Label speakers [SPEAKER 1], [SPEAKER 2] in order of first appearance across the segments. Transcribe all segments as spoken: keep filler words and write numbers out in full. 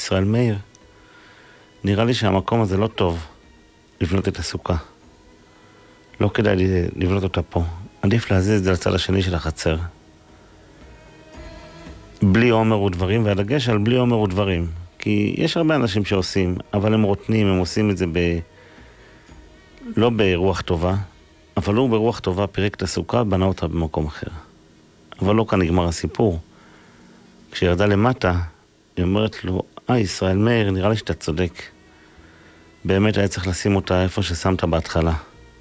[SPEAKER 1] ישראל מאיר, נראה לי שהמקום הזה לא טוב לבנות את הסוכה. לא כדאי לבנות אותה פה. עדיף להזיז את זה לצד השני של החצר. בלי עומר ודברים, והדגש על בלי עומר ודברים. כי יש הרבה אנשים שעושים, אבל הם רוטנים, הם עושים את זה ב... לא ברוח טובה, אבל הוא ברוח טובה פירק את הסוכה, בנה אותה במקום אחר. אבל לא כאן נגמר הסיפור. כשירדה למטה, היא אומרת לו, אה, ישראל מאיר, נראה לי שאתה צודק. באמת היה צריך לשים אותה איפה ששמת בהתחלה.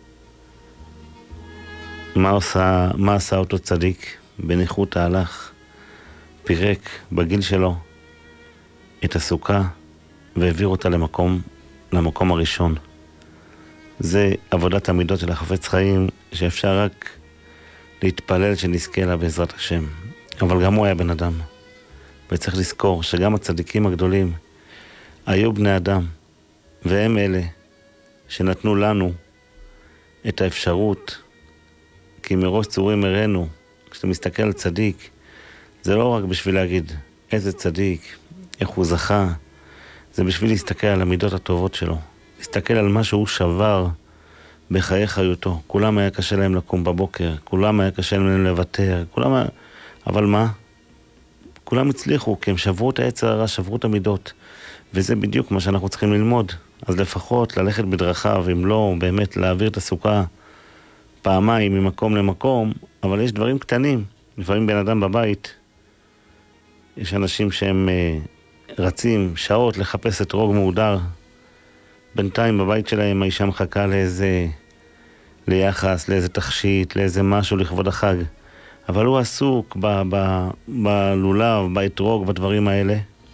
[SPEAKER 1] מה עושה, מה עשה אותו צדיק? בניחותא הלך, פירק בגיל שלו את הסוכה והעביר אותה למקום, למקום הראשון. זה עבודת המידות של החפץ חיים, שאפשר רק להתפלל שנזכה לה בעזרת השם. אבל גם הוא היה בן אדם. וצריך לזכור שגם הצדיקים הגדולים היו בני אדם, והם אלה שנתנו לנו את האפשרות, כי מראש צורים הראינו, כשאתה מסתכל על צדיק, זה לא רק בשביל להגיד איזה צדיק, איך הוא זכה, זה בשביל להסתכל על המידות הטובות שלו, להסתכל על מה שהוא שבר בחיי חיותו. כולם היה קשה להם לקום בבוקר, כולם היה קשה להם לוותר, כולם היה... אבל מה? כולם הצליחו, כי הם שברו את היצר הרע, שברו את המידות, וזה בדיוק מה שאנחנו צריכים ללמוד. אז לפחות ללכת בדרכיו, אם לא באמת להעביר את הסוכה פעמיים ממקום למקום, אבל יש דברים קטנים. לפעמים בן אדם בבית, יש אנשים שהם אה, רצים שעות לחפש את רוג מהודר, בינתיים בבית שלהם האישה מחכה לאיזה, ליחס, לאיזה תכשיט, לאיזה משהו לכבוד החג. אבל הוא עסוק ב, ב, בלולב, באתרוג, בדברים האלה.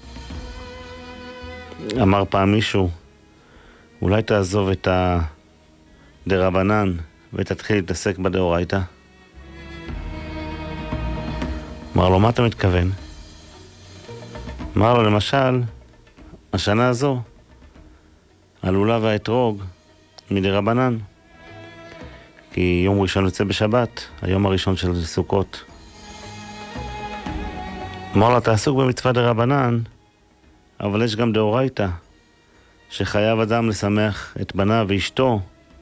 [SPEAKER 1] אמר פעם מישהו, אולי תעזוב את הדרבנן ותתחיל להתעסק בדאורייתא. אמר לו, מה אתה מתכוון? אמר לו, למשל, השנה הזו, הלולב והאתרוג מדרבנן. כי יום ראשון יוצא בשבת, היום הראשון של סוכות. אמר לו, אתה עסוק במצווה דרבנן, אבל יש גם דאורייתא, שחייב אדם לשמח את בניו ואשתו,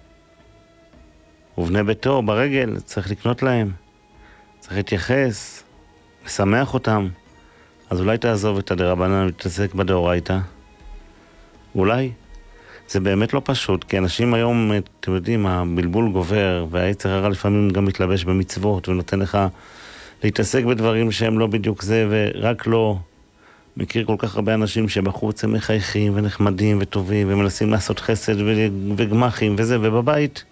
[SPEAKER 1] ובני ביתו ברגל, צריך לקנות להם, צריך להתייחס, לשמח אותם. אז אולי תעזוב את הדרבנן ותתעסק בדאורייתא. אולי. זה באמת לא פשוט, כי אנשים היום, אתם יודעים, הבלבול גובר, והיצר הרע לפעמים גם מתלבש במצוות, ונותן לך להתעסק בדברים שהם לא בדיוק זה, ורק לא מכיר כל כך הרבה אנשים שבחוץ הם מחייכים ונחמדים וטובים, ומנסים לעשות חסד וגמחים וזה, ובבית,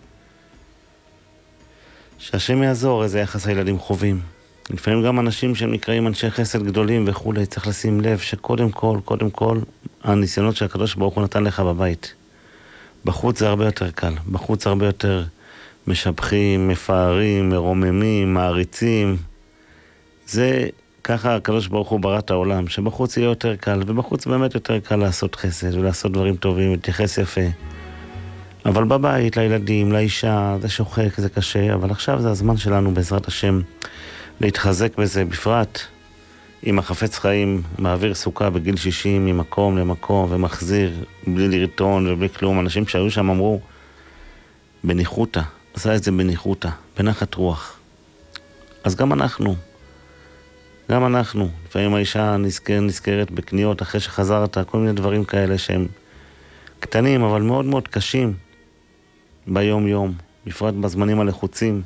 [SPEAKER 1] שהשם יעזור איזה יחס הילדים חווים. לפעמים גם אנשים שהם נקראים אנשי חסד גדולים וכו', צריך לשים לב שקודם כל, קודם כל, הניסיונות שהקדוש ברוך הוא נתן לך בבית. בחוץ זה הרבה יותר קל, בחוץ הרבה יותר משבחים, מפארים, מרוממים, מעריצים. זה ככה הקדוש ברוך הוא ברא את העולם, שבחוץ יהיה יותר קל, ובחוץ באמת יותר קל לעשות חסד ולעשות דברים טובים ולהתייחס יפה. אבל בבית, לילדים, לאישה, זה שוחק, זה קשה, אבל עכשיו זה הזמן שלנו בעזרת השם להתחזק בזה, בפרט אם החפץ חיים מעביר סוכה בגיל שישים ממקום למקום ומחזיר בלי לרטון ובלי כלום. אנשים שהיו שם אמרו בניחותא, עשה את זה בניחותא, בנחת רוח. אז גם אנחנו, גם אנחנו, לפעמים האישה נזכר, נזכרת בקניות אחרי שחזרת, כל מיני דברים כאלה שהם קטנים אבל מאוד מאוד קשים ביום יום, בפרט בזמנים הלחוצים.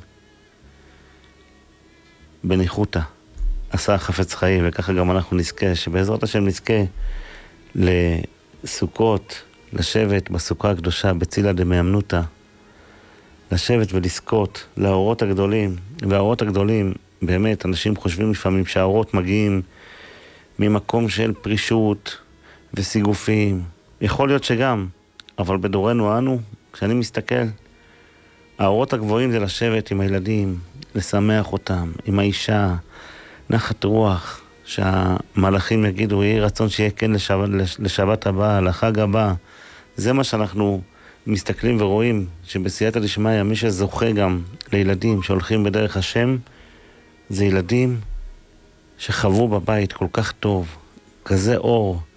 [SPEAKER 1] בניחותא עשה חפץ חיים, וככה גם אנחנו נזכה, שבעזרת השם נזכה לסוכות, לשבת בסוכה הקדושה בצילה דמאמנותא, לשבת ולזכות לאורות הגדולים. והאורות הגדולים, באמת, אנשים חושבים לפעמים שהאורות מגיעים ממקום של פרישות וסיגופים. יכול להיות שגם, אבל בדורנו אנו, כשאני מסתכל, האורות הגבוהים זה לשבת עם הילדים, לשמח אותם, עם האישה, נחת רוח, שהמלאכים יגידו, יהי רצון שיהיה כן לשבת, לשבת הבא, לחג הבא. זה מה שאנחנו מסתכלים ורואים, שבסייעתא דשמיא, מי שזוכה גם לילדים שהולכים בדרך השם, זה ילדים שחוו בבית כל כך טוב, כזה אור,